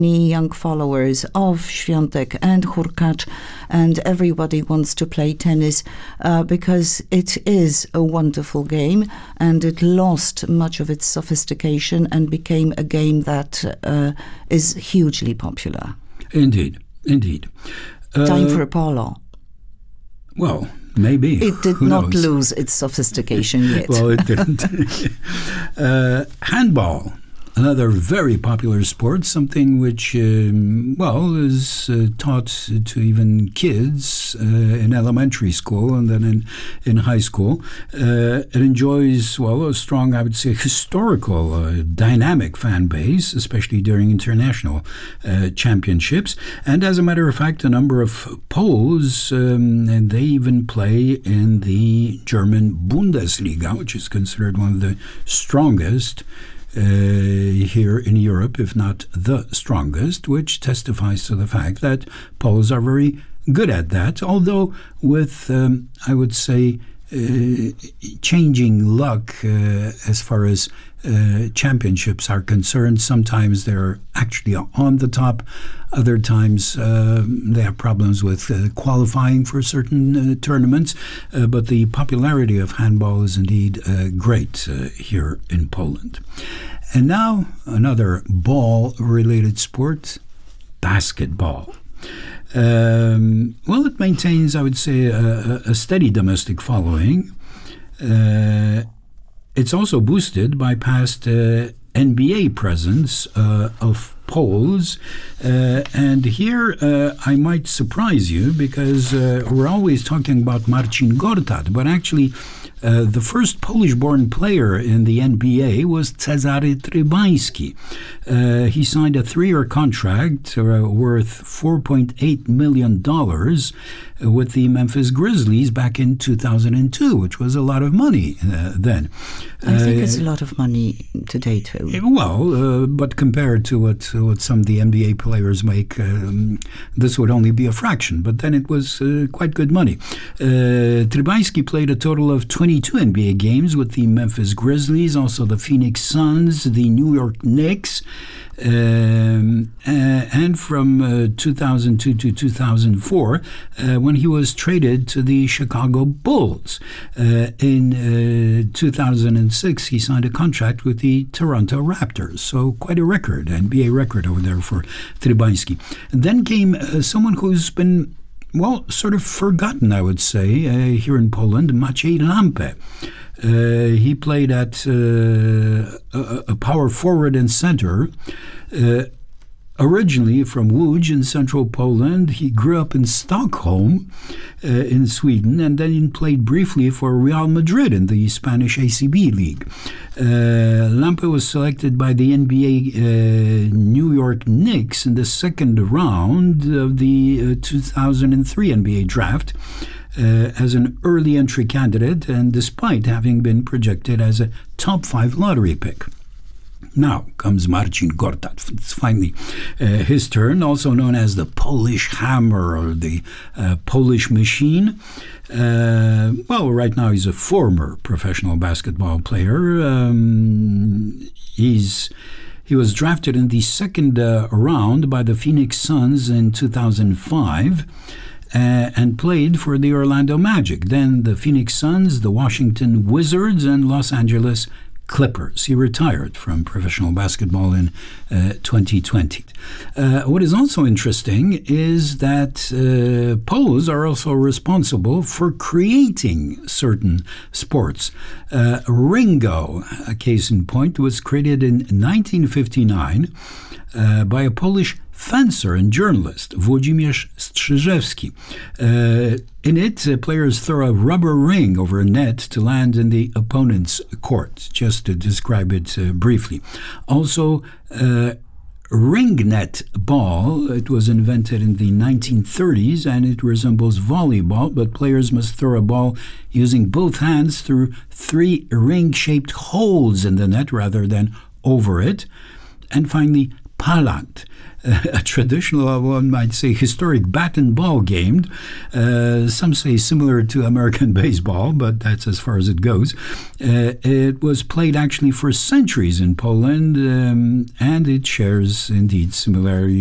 young followers of Świątek and Hurkacz, and everybody wants to play tennis because it is a wonderful game, and it lost much of its sophistication and became a game that is hugely popular. Indeed. Time for a polo. Well, maybe. It did not lose its sophistication yet. Well, it didn't. Handball. Another very popular sport, something which, is taught to even kids in elementary school and then in high school. It enjoys, a strong, I would say, historical, dynamic fan base, especially during international championships. And as a matter of fact, a number of Poles, and they even play in the German Bundesliga, which is considered one of the strongest here in Europe, if not the strongest, which testifies to the fact that Poles are very good at that, although with, I would say, changing luck as far as championships are concerned. Sometimes they're actually on the top. Other times they have problems with qualifying for certain tournaments. But the popularity of handball is indeed great here in Poland. And now another ball-related sport, basketball. It maintains, I would say, a steady domestic following. It's also boosted by past NBA presence of Poles. And here I might surprise you because we're always talking about Marcin Gortat, but actually the first Polish-born player in the NBA was Cezary Trybański. He signed a 3-year contract worth $4.8 million with the Memphis Grizzlies back in 2002, which was a lot of money then. I think it's a lot of money today too. But compared to what some of the NBA players make, this would only be a fraction. But then it was quite good money. Trybański played a total of 22 NBA games with the Memphis Grizzlies, also the Phoenix Suns, the New York Knicks, and from 2002 to 2004, when he was traded to the Chicago Bulls. In 2006, he signed a contract with the Toronto Raptors. So quite a record, NBA record over there for Trybański. And then came someone who's been sort of forgotten, I would say, here in Poland, Maciej Lampę. He played at a power forward and center. Originally from Łódź in central Poland, he grew up in Stockholm in Sweden, and then played briefly for Real Madrid in the Spanish ACB League. Lampę was selected by the NBA New York Knicks in the second round of the 2003 NBA draft as an early entry candidate, and despite having been projected as a top 5 lottery pick. Now comes Marcin Gortat. It's finally his turn, also known as the Polish Hammer or the Polish Machine. Right now he's a former professional basketball player. He was drafted in the second round by the Phoenix Suns in 2005. And played for the Orlando Magic, then the Phoenix Suns, the Washington Wizards, and Los Angeles Clippers. He retired from professional basketball in 2020. What is also interesting is that Poles are also responsible for creating certain sports. Ringo, a case in point, was created in 1959 by a Polish fencer and journalist, Włodzimierz Strzyżewski. In it, players throw a rubber ring over a net to land in the opponent's court, just to describe it briefly. Also, ringnet ball, it was invented in the 1930s, and it resembles volleyball, but players must throw a ball using both hands through 3 ring-shaped holes in the net rather than over it. And finally, palat, a traditional, one might say, historic bat and ball game. Some say similar to American baseball, but that's as far as it goes. It was played actually for centuries in Poland, and it shares indeed similarity